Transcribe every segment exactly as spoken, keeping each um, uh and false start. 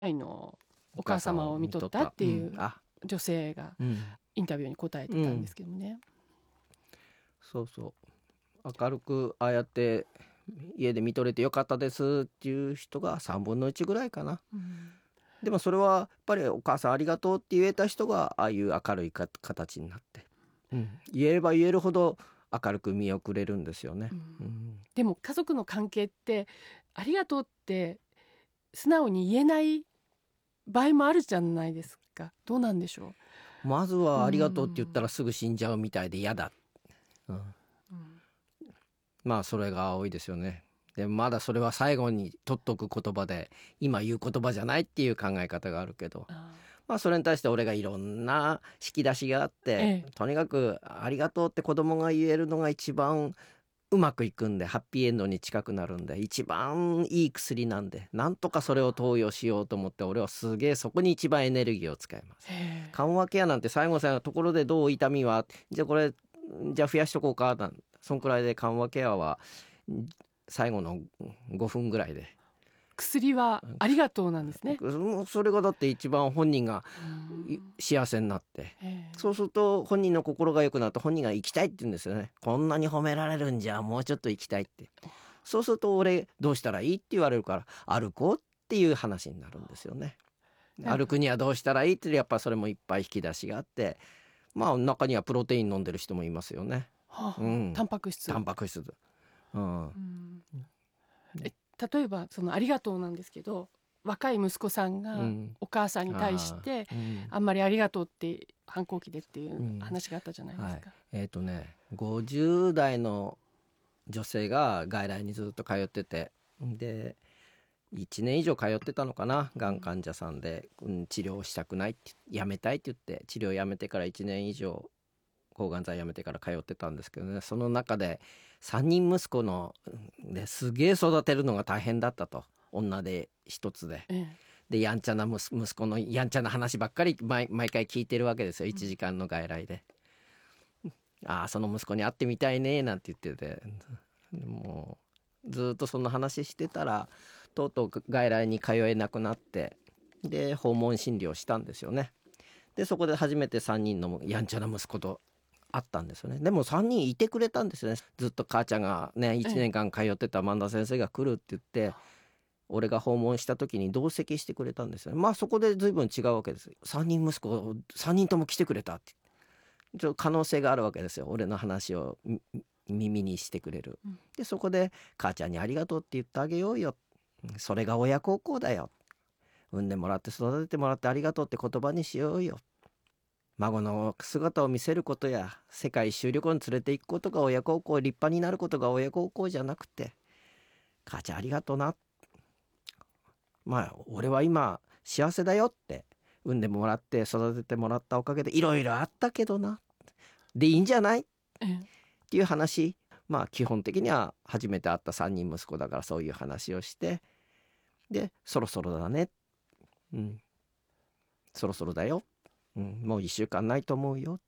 いのお母様を見とったっていううんあ女性がうんインタビューに答えてたんですけどね、 そうそう明るくああやって家で見とれてよかったですっていう人がさんぶんのいちぐらいかな。 うんでもそれはやっぱりお母さんありがとうって言えた人がああいう明るいか形になって、うん、言えれば言えるほど明るく見送れるんですよね、 うんうんでも家族の関係ってありがとうって素直に言えない場合もあるじゃないですか。どうなんでしょまずはありがとうって言ったらすぐ死んじゃうみたいで嫌だ、うん、 う、うんまあそれが多いですよね。でまだそれは最後に取っとく言葉で今言う言葉じゃないっていう考え方があるけど、 あまあそれに対して俺がいろんな引き出しがあって、 ええとにかくありがとうって子供が言えるのが一番うまくいくんでハッピーエンドに近くなるんで一番いい薬なんで、なんとかそれを投与しようと思って俺はすげえそこに一番エネルギーを使います。 ええ緩和ケアなんて最後さところでどう痛みはじゃあこれじゃあ増やしとこうかなんそんくらいで緩和ケアは最後のごふんぐらいで、 薬はありがとうなんですね。 もうそれがだって一番本人がうん幸せになって、 ええそうすると本人の心が良くなって本人が生きたいって言うんですよね。こんなに褒められるんじゃもうちょっと生きたいって。そうすると俺どうしたらいいって言われるから歩こうっていう話になるんですよね。 なんか歩くにはどうしたらいいってやっぱそれもいっぱい引き出しがあって、まあ中にはプロテイン飲んでる人もいますよね。 はあうんタンパク質タンパク質、うんうんえ例えばそのありがとうなんですけど、若い息子さんがうんお母さんに対してあーうんあんまりありがとうって反抗期でっていううん話があったじゃないではいすか、 えっ、とねごじゅう代の女性が外来にずっと通ってて、でいちねん以上通ってたのかな、がん患者さんで、うん、治療したくないってやめたいって言って治療やめてからいちねん以上抗がん剤やめてから通ってたんですけどね、その中でさんにん息子のですげえ育てるのが大変だったと、女で一つでえでやんちゃな息息子のやんちゃな話ばっかり毎毎回聞いてるわけですよ、いちじかんの外来で。ああその息子に会ってみたいねなんて言ってて、もうずっとそんな話してたらとうとう外来に通えなくなって、で訪問診療したんですよね。でそこで初めてさんにんのやんちゃな息子と会ったんですよね。でもさんにんいてくれたんですよね。ずっと母ちゃんがねいちねんかん通ってた萬田先生が来るって言って俺が訪問した時に同席してくれたんですよね。まあそこで随分違うわけです。さんにん息子さんにんとも来てくれたってちょっと可能性があるわけですよ、俺の話をみ耳にしてくれる。 うんでそこで母ちゃんにありがとうって言ってあげようよ、それが親孝行だよ、産んでもらって育ててもらってありがとうって言葉にしようよ、孫の姿を見せることや世界一周旅行に連れて行くことが親孝行、立派になることが親孝行じゃなくて、母ちゃんありがとうな、まあ俺は今幸せだよって、産んでもらって育ててもらったおかげでいろいろあったけどなでいいんじゃないっええていう話、まあ基本的には初めて会ったさんにん息子だからそういう話をして、でそろそろだね、うん、そろそろだよ、うん、もういっしゅうかんないと思うよ、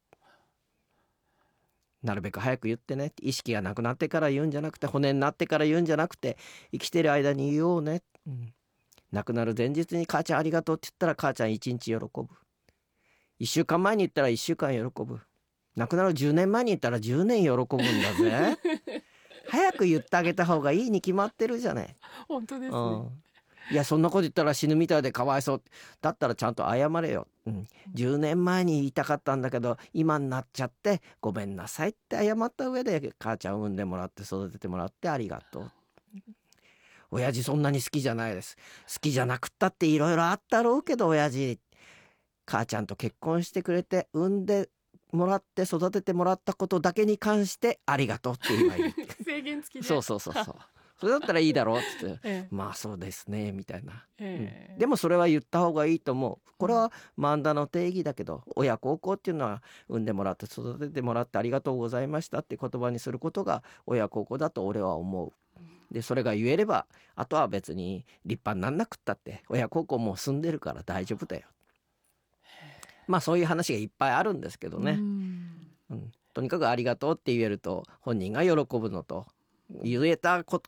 なるべく早く言ってね、意識がなくなってから言うんじゃなくて骨になってから言うんじゃなくて生きてる間に言おうね、うん、亡くなる前日に母ちゃんありがとうって言ったら母ちゃんいちにち喜ぶ、いっしゅうかんまえに言ったらいっしゅうかん喜ぶ、亡くなるじゅうねんまえに言ったらじゅうねん喜ぶんだぜ早く言ってあげた方がいいに決まってるじゃない、 本当ですね、 うん、いやそんなこと言ったら死ぬみたいでかわいそう、だったらちゃんと謝れよ、うん、じゅうねんまえに言いたかったんだけど今になっちゃってごめんなさいって謝った上で母ちゃん産んでもらって育ててもらってありがとう、親父そんなに好きじゃないです、好きじゃなくったっていろいろあったろうけど親父母ちゃんと結婚してくれて産んでもらって育ててもらったことだけに関してありがとうって言えばいい制限付きでそうそうそうそうそれだったらいいだろうっつってええまあそうですねみたいな、 ええうんでもそれは言った方がいいと思う。これは漫画の定義だけど親孝行っていうのは産んでもらって育ててもらってありがとうございましたって言葉にすることが親孝行だと俺は思う。でそれが言えればあとは別に立派になんなくったって親孝行もう済んでるから大丈夫だよ。まあそういう話がいっぱいあるんですけどね、 うんうん、とにかくありがとうって言えると本人が喜ぶのと言えたこ